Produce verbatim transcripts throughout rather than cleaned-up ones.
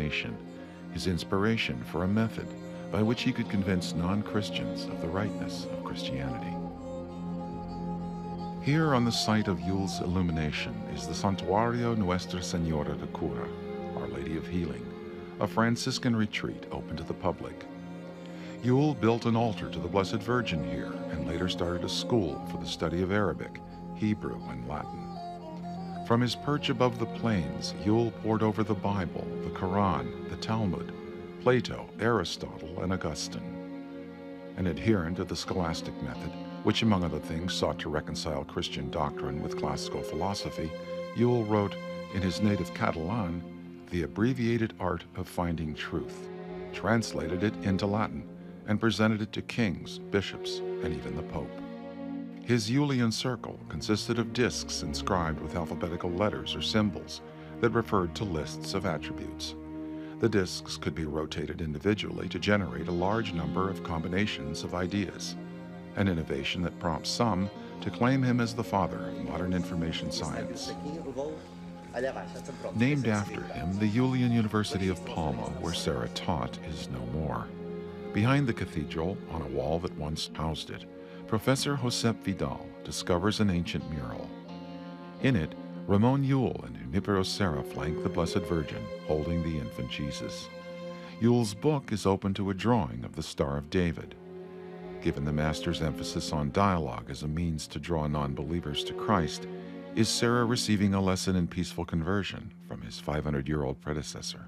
illumination, his inspiration for a method by which he could convince non-Christians of the rightness of Christianity. Here on the site of Yule's illumination is the Santuario Nuestra Señora de Cura, Our Lady of Healing, a Franciscan retreat open to the public. Yule built an altar to the Blessed Virgin here and later started a school for the study of Arabic, Hebrew, and Latin. From his perch above the plains, Yule pored over the Bible, the Quran, the Talmud, Plato, Aristotle, and Augustine. An adherent of the scholastic method, which among other things sought to reconcile Christian doctrine with classical philosophy, Yule wrote, in his native Catalan, The Abbreviated Art of Finding Truth, translated it into Latin, and presented it to kings, bishops, and even the Pope. His Julian circle consisted of discs inscribed with alphabetical letters or symbols that referred to lists of attributes. The discs could be rotated individually to generate a large number of combinations of ideas, an innovation that prompts some to claim him as the father of modern information science. Named after him, the Julian University of Palma, where Serra taught, is no more. Behind the cathedral, on a wall that once housed it, Professor Josep Vidal discovers an ancient mural. In it, Ramon Llull and Junipero Serra flank the Blessed Virgin, holding the infant Jesus. Llull's book is open to a drawing of the Star of David. Given the master's emphasis on dialogue as a means to draw non-believers to Christ, is Serra receiving a lesson in peaceful conversion from his five hundred year old predecessor?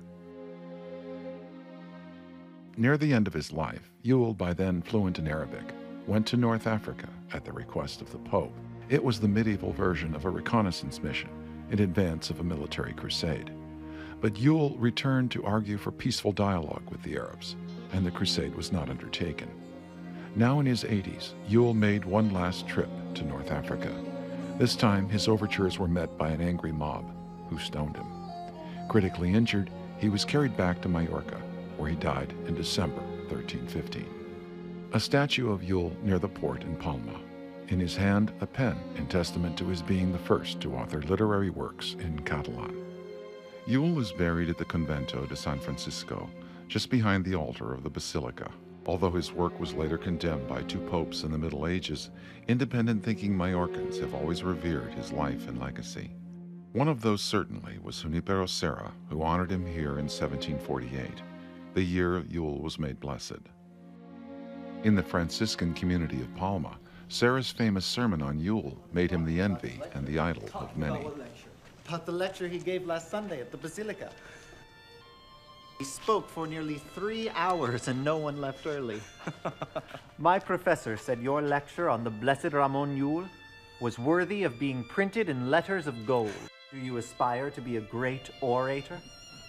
Near the end of his life, Llull, by then fluent in Arabic, went to North Africa at the request of the Pope. It was the medieval version of a reconnaissance mission in advance of a military crusade. But Llull returned to argue for peaceful dialogue with the Arabs, and the crusade was not undertaken. Now in his eighties, Llull made one last trip to North Africa. This time, his overtures were met by an angry mob, who stoned him. Critically injured, he was carried back to Majorca, where he died in December thirteen fifteen. A statue of Llull near the port in Palma. In his hand, a pen in testament to his being the first to author literary works in Catalan. Llull is buried at the Convento de San Francisco, just behind the altar of the Basilica. Although his work was later condemned by two popes in the Middle Ages, independent-thinking Majorcans have always revered his life and legacy. One of those certainly was Junipero Serra, who honored him here in seventeen forty-eight, the year Llull was made blessed. In the Franciscan community of Palma, Serra's famous sermon on Llull made him the envy and the idol of many. About the lecture he gave last Sunday at the Basilica. He spoke for nearly three hours and no one left early. My professor said your lecture on the Blessed Ramon Llull was worthy of being printed in letters of gold. Do you aspire to be a great orator?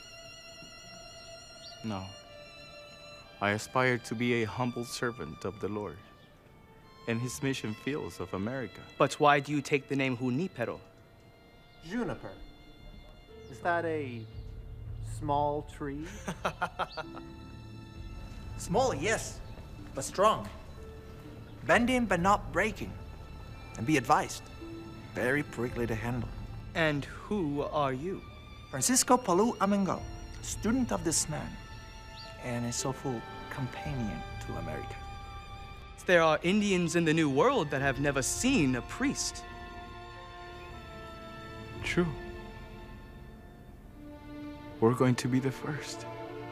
No. I aspire to be a humble servant of the Lord in his mission fields of America. But why do you take the name Junipero? Juniper. Is that a small tree? Small, yes, but strong. Bending but not breaking. And be advised, very prickly to handle. And who are you? Francisco Palou Amengo, student of this man, and a soulful companion to America. There are Indians in the New World that have never seen a priest. True. We're going to be the first.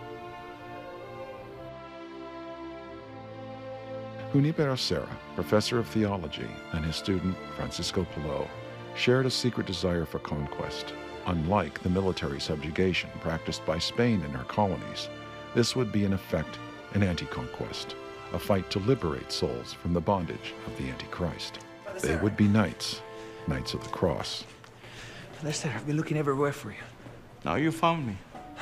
Junipero Serra, professor of theology, and his student, Francisco Palou, shared a secret desire for conquest. Unlike the military subjugation practiced by Spain in her colonies, this would be in effect an anti-conquest, a fight to liberate souls from the bondage of the Antichrist. They would be knights, knights of the cross. Lester, I've been looking everywhere for you. Now you found me.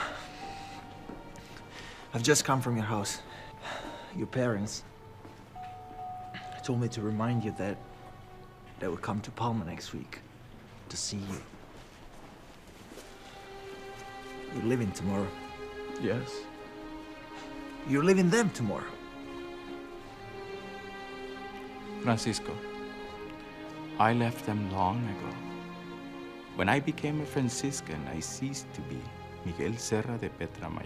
I've just come from your house. Your parents told me to remind you that they will come to Palma next week to see you. You're leaving tomorrow. Yes. You're leaving them tomorrow. Francisco, I left them long ago. When I became a Franciscan, I ceased to be Miguel Serra de Petra Mayor.